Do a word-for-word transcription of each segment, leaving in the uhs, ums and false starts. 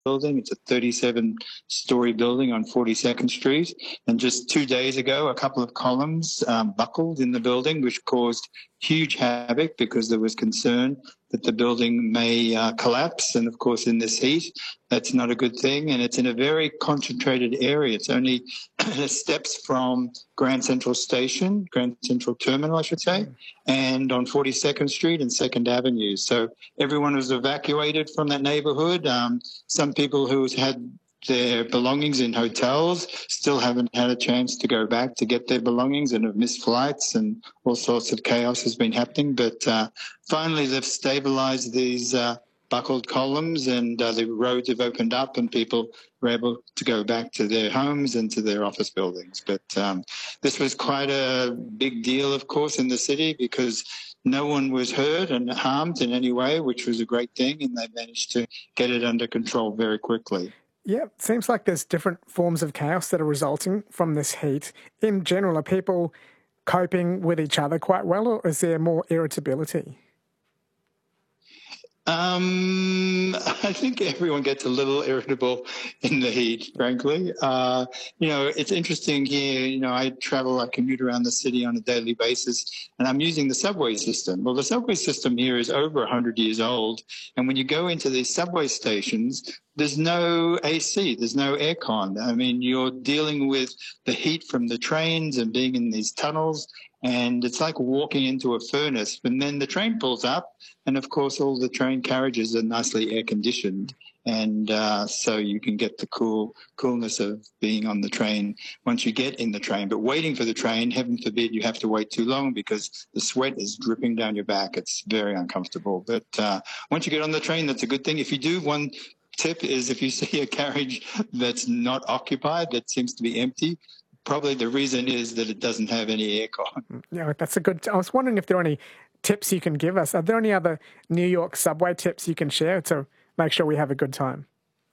building. It's a thirty-seven story building on forty-second Street. And just two days ago, a couple of columns um, buckled in the building, which caused huge havoc because there was concern that the building may uh, collapse. And of course, in this heat, that's not a good thing. And it's in a very concentrated area. It's only steps from Grand Central Station, Grand Central Terminal, I should say, and on forty-second Street and second Avenue. So everyone was evacuated from that neighborhood. Um, some people who had their belongings in hotels still haven't had a chance to go back to get their belongings and have missed flights, and all sorts of chaos has been happening. But uh, finally, they've stabilized these uh, buckled columns, and uh, the roads have opened up and people were able to go back to their homes and to their office buildings. But um, this was quite a big deal, of course, in the city because no one was hurt and harmed in any way, which was a great thing, and they managed to get it under control very quickly. Yeah, it seems like there's different forms of chaos that are resulting from this heat. In general, are people coping with each other quite well, or is there more irritability? Um, I think everyone gets a little irritable in the heat, frankly. Uh, you know, it's interesting here. You know, I travel, I commute around the city on a daily basis, and I'm using the subway system. Well, the subway system here is over one hundred years old, and when you go into these subway stations, there's no A C, there's no aircon. I mean, you're dealing with the heat from the trains and being in these tunnels, and it's like walking into a furnace. And then the train pulls up, and of course, all the train carriages are nicely air conditioned, and uh, so you can get the cool coolness of being on the train once you get in the train. But waiting for the train, heaven forbid you have to wait too long because the sweat is dripping down your back. It's very uncomfortable. But uh, once you get on the train, that's a good thing. If you do, one tip is if you see a carriage that's not occupied, that seems to be empty, probably the reason is that it doesn't have any aircon. Yeah, that's a good... I was wondering if there are any tips you can give us. Are there any other New York subway tips you can share to make sure we have a good time?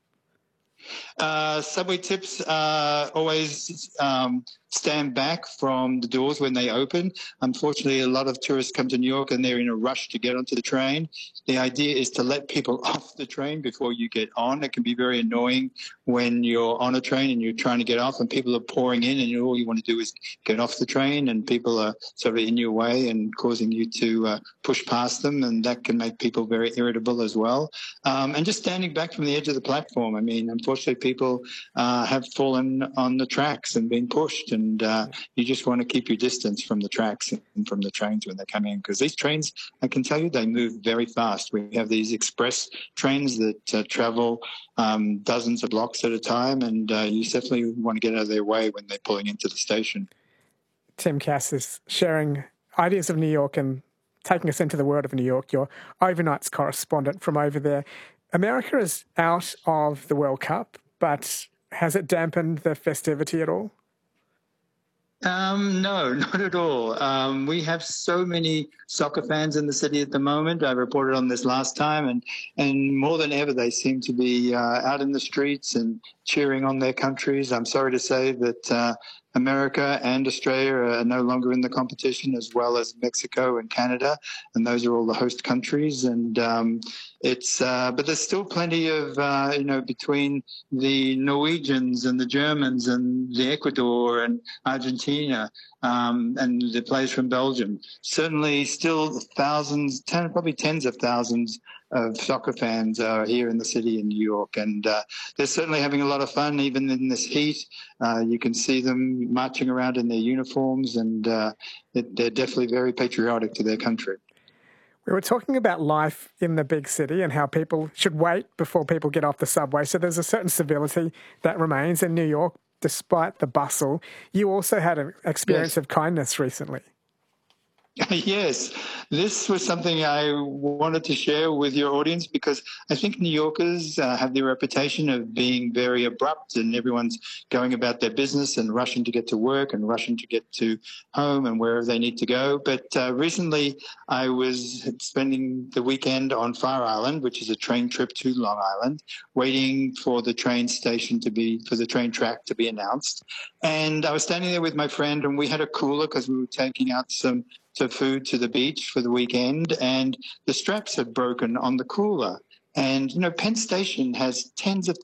Uh, subway tips, uh, always um, stand back from the doors when they open. Unfortunately, a lot of tourists come to New York and they're in a rush to get onto the train. The idea is to let people off the train before you get on. It can be very annoying when you're on a train and you're trying to get off and people are pouring in and all you want to do is get off the train and people are sort of in your way and causing you to uh, push past them, and that can make people very irritable as well. Um, and just standing back from the edge of the platform. I mean, unfortunately, people uh, have fallen on the tracks and been pushed, and uh, you just want to keep your distance from the tracks and from the trains when they come in, because these trains, I can tell you, they move very fast. We have these express trains that uh, travel um, dozens of blocks at a time, and uh, you definitely want to get out of their way when they're pulling into the station. Tim Cass is sharing ideas of New York and taking us into the world of New York, your overnights correspondent from over there. America is out of the World Cup, but has it dampened the festivity at all? Um, no, not at all. Um, we have so many soccer fans in the city at the moment. I reported on this last time, and, and more than ever, they seem to be uh, out in the streets and cheering on their countries. I'm sorry to say that uh, America and Australia are no longer in the competition, as well as Mexico and Canada, and those are all the host countries. And um, it's, uh, but there's still plenty of, uh, you know, between the Norwegians and the Germans and the Ecuador and Argentina um, and the players from Belgium. Certainly, still thousands, ten, probably tens of thousands of soccer fans are here in the city in New York, and uh, they're certainly having a lot of fun, even in this heat. Uh, you can see them marching around in their uniforms, and uh, it, they're definitely very patriotic to their country. We were talking about life in the big city and how people should wait before people get off the subway. So there's a certain civility that remains in New York, despite the bustle. You also had an experience yes. of kindness recently. Yes, this was something I wanted to share with your audience because I think New Yorkers uh, have the reputation of being very abrupt, and everyone's going about their business and rushing to get to work and rushing to get to home and wherever they need to go. But uh, recently I was spending the weekend on Fire Island, which is a train trip to Long Island, waiting for the train station to be, for the train track to be announced. And I was standing there with my friend, and we had a cooler because we were taking out some to food to the beach for the weekend, and the straps had broken on the cooler. And, you know, Penn Station has tens of